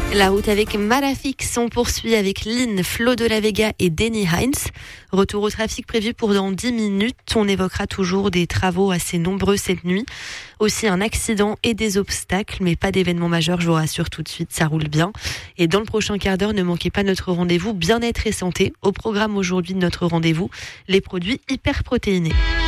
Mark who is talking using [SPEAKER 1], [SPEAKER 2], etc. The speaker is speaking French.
[SPEAKER 1] La route avec Malafix, on poursuit avec Lynn, Flo de la Vega et Denny Heinz. Retour au trafic prévu pour dans 10 minutes. On évoquera toujours des travaux assez nombreux cette nuit. Aussi un accident et des obstacles, mais pas d'événements majeurs, je vous rassure tout de suite, ça roule bien. Et dans le prochain quart d'heure, ne manquez pas notre rendez-vous bien-être et santé. Au programme aujourd'hui de notre rendez-vous, les produits hyper protéinés.